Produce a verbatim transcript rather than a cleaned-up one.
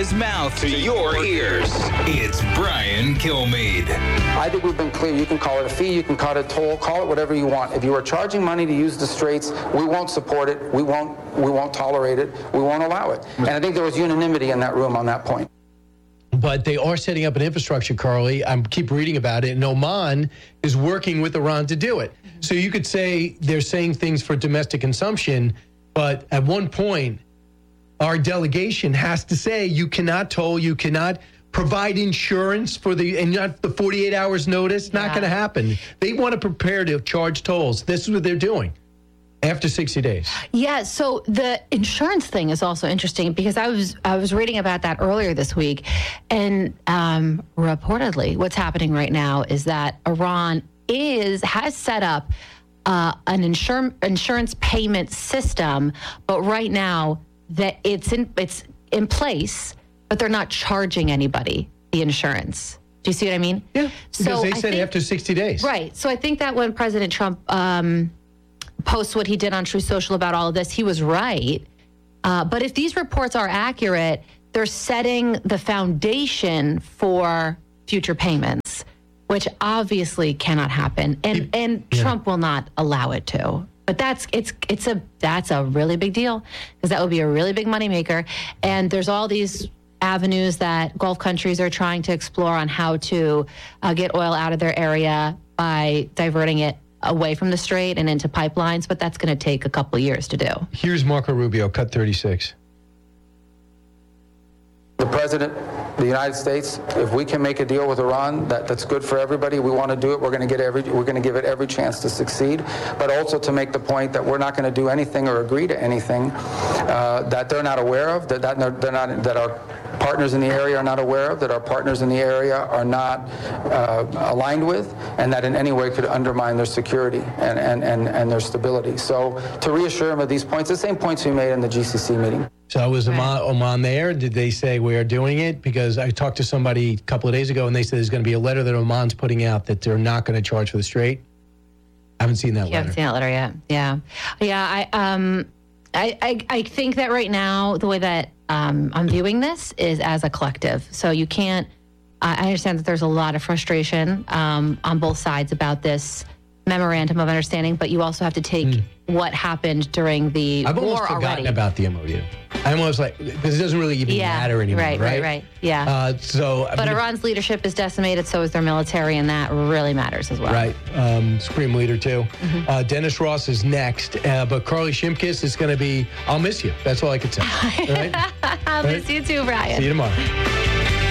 his mouth to your ears. It's Brian Kilmeade. I think we've been clear. You can call it a fee, you can call it a toll, call it whatever you want. If you are charging money to use the straits, we won't support it. We won't. We won't tolerate it. We won't allow it. And I think there was unanimity in that room on that point. But they are setting up an infrastructure, Carly. I keep reading about it, and Oman is working with Iran to do it. So you could say they're saying things for domestic consumption, but at one point, our delegation has to say you cannot toll, you cannot provide insurance for the, and not the forty-eight hours notice. Yeah. Not going to happen. They want to prepare to charge tolls. This is what they're doing. After sixty days. Yeah, so the insurance thing is also interesting because I was I was reading about that earlier this week, and um, reportedly what's happening right now is that Iran is has set up uh, an insur- insurance payment system, but right now that it's in it's in place, but they're not charging anybody the insurance. Do you see what I mean? Yeah, because so they I said think, after sixty days. Right. So I think that when President Trump um, posts what he did on True Social about all of this, he was right. Uh, but if these reports are accurate, they're setting the foundation for future payments, which obviously cannot happen, and he, and yeah. Trump will not allow it to. But that's it's it's a that's a really big deal because that would be a really big moneymaker. And there's all these avenues that Gulf countries are trying to explore on how to uh, get oil out of their area by diverting it away from the strait and into pipelines, but that's going to take a couple of years to do. Here's Marco Rubio, cut thirty-six. The president, the United States, if we can make a deal with Iran that, that's good for everybody, we want to do it. We're going to get every we're going to give it every chance to succeed, but also to make the point that we're not going to do anything or agree to anything uh, that they're not aware of, that, that they're not that our partners in the area are not aware of, that our partners in the area are not uh, aligned with, and that in any way could undermine their security and, and, and, and their stability. So to reassure them of these points, the same points we made in the G C C meeting. So was Oman, Oman there? Did they say we are doing it? Because I talked to somebody a couple of days ago, and they said there's going to be a letter that Oman's putting out that they're not going to charge for the strait. I haven't seen that you letter. haven't seen that letter yet. Yeah, yeah. I um, I I, I think that right now the way that um, I'm viewing this is as a collective. So you can't. I understand that there's a lot of frustration um, on both sides about this memorandum of understanding, but you also have to take mm. what happened during the I've war almost forgotten already. about the M O U. I almost like, because it doesn't really even yeah, matter anymore, right? Right, right, right. Yeah. Uh, so, but I mean, Iran's leadership is decimated, so is their military, and that really matters as well. Right. Um, Supreme Leader, too. Mm-hmm. Uh, Dennis Ross is next, uh, but Carly Shimkus is going to be, I'll miss you. That's all I could say. All right? I'll right? miss you too, Brian. See you tomorrow.